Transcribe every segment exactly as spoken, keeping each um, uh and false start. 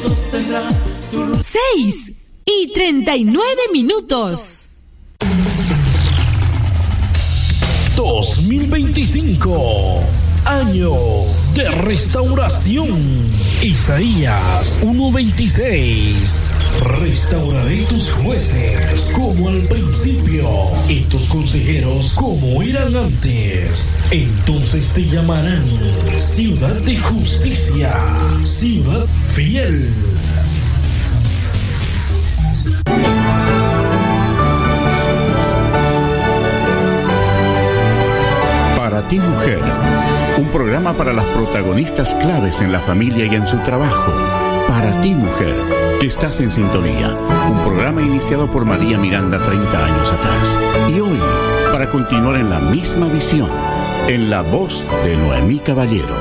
sostendrá tu luz. Seis y treinta y nueve minutos. dos mil veinticinco, año de restauración. Isaías uno veintiséis. Restauraré tus jueces como al principio y tus consejeros como eran antes. Entonces te llamarán ciudad de justicia, ciudad fiel. Para ti, mujer, un programa para las protagonistas claves en la familia y en su trabajo. Para ti, mujer, que estás en sintonía. Un programa iniciado por María Miranda treinta años atrás. Y hoy, para continuar en la misma visión, en la voz de Noemí Caballero.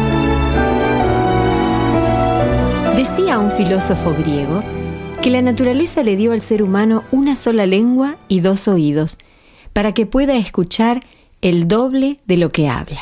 Decía un filósofo griego que la naturaleza le dio al ser humano una sola lengua y dos oídos, para que pueda escuchar el doble de lo que habla.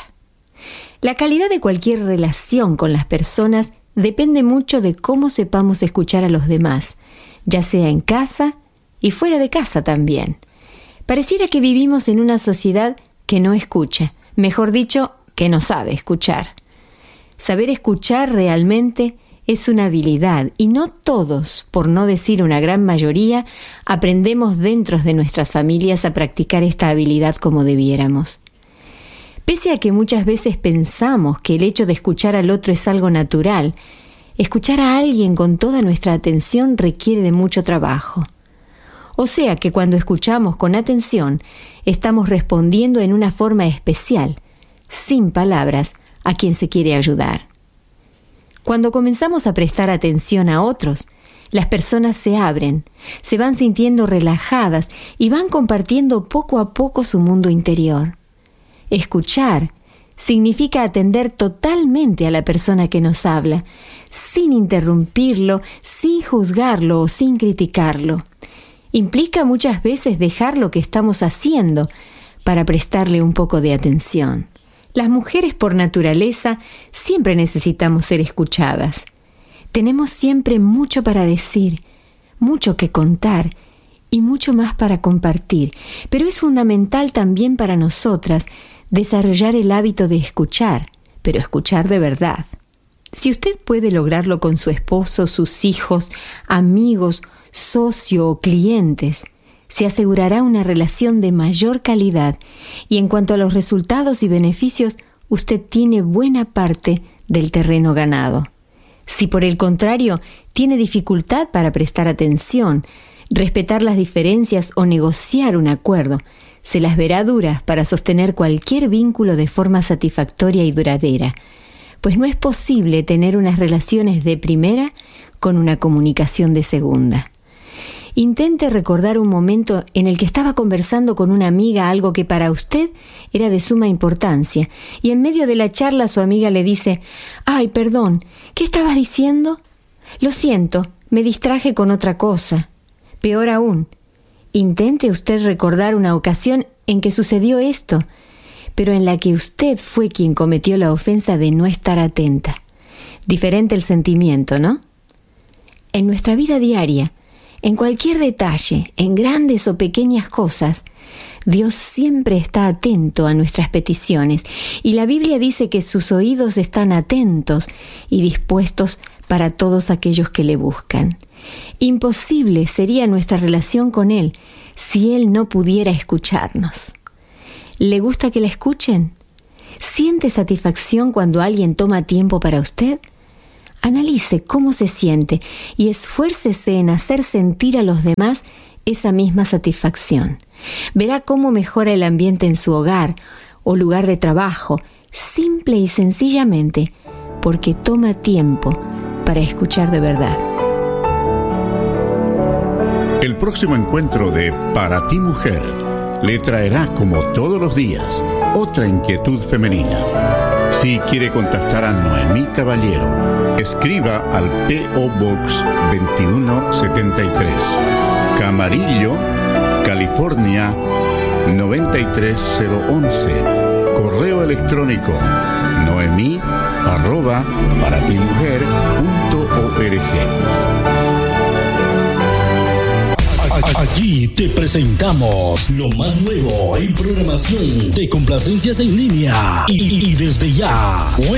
La calidad de cualquier relación con las personas depende mucho de cómo sepamos escuchar a los demás, ya sea en casa y fuera de casa también. Pareciera que vivimos en una sociedad que no escucha, mejor dicho, que no sabe escuchar. Saber escuchar realmente es una habilidad y no todos, por no decir una gran mayoría, aprendemos dentro de nuestras familias a practicar esta habilidad como debiéramos. Pese a que muchas veces pensamos que el hecho de escuchar al otro es algo natural, escuchar a alguien con toda nuestra atención requiere de mucho trabajo. O sea que cuando escuchamos con atención, estamos respondiendo en una forma especial, sin palabras, a quien se quiere ayudar. Cuando comenzamos a prestar atención a otros, las personas se abren, se van sintiendo relajadas y van compartiendo poco a poco su mundo interior. Escuchar significa atender totalmente a la persona que nos habla, sin interrumpirlo, sin juzgarlo o sin criticarlo. Implica muchas veces dejar lo que estamos haciendo para prestarle un poco de atención. Las mujeres por naturaleza siempre necesitamos ser escuchadas. Tenemos siempre mucho para decir, mucho que contar y mucho más para compartir, pero es fundamental también para nosotras desarrollar el hábito de escuchar, pero escuchar de verdad. Si usted puede lograrlo con su esposo, sus hijos, amigos, socio o clientes, se asegurará una relación de mayor calidad y en cuanto a los resultados y beneficios, usted tiene buena parte del terreno ganado. Si por el contrario tiene dificultad para prestar atención, respetar las diferencias o negociar un acuerdo, se las verá duras para sostener cualquier vínculo de forma satisfactoria y duradera, pues no es posible tener unas relaciones de primera con una comunicación de segunda. Intente recordar un momento en el que estaba conversando con una amiga algo que para usted era de suma importancia, y en medio de la charla su amiga le dice: «Ay, perdón, ¿qué estabas diciendo?» «Lo siento, me distraje con otra cosa». Peor aún, intente usted recordar una ocasión en que sucedió esto, pero en la que usted fue quien cometió la ofensa de no estar atenta. Diferente el sentimiento, ¿no? En nuestra vida diaria, en cualquier detalle, en grandes o pequeñas cosas, Dios siempre está atento a nuestras peticiones, y la Biblia dice que sus oídos están atentos y dispuestos para todos aquellos que le buscan. Imposible sería nuestra relación con Él si Él no pudiera escucharnos. ¿Le gusta que la escuchen? ¿Siente satisfacción cuando alguien toma tiempo para usted? Analice cómo se siente y esfuércese en hacer sentir a los demás esa misma satisfacción. Verá cómo mejora el ambiente en su hogar o lugar de trabajo, simple y sencillamente porque toma tiempo para escuchar de verdad. El próximo encuentro de Para ti, mujer le traerá, como todos los días, otra inquietud femenina. Si quiere contactar a Noemí Caballero, escriba al P O Box veintiuno setenta y tres, Camarillo, California noventa y tres cero once. Correo electrónico noemí arroba paratimujer punto org. Aquí te presentamos lo más nuevo en programación de complacencias en línea y, y desde ya.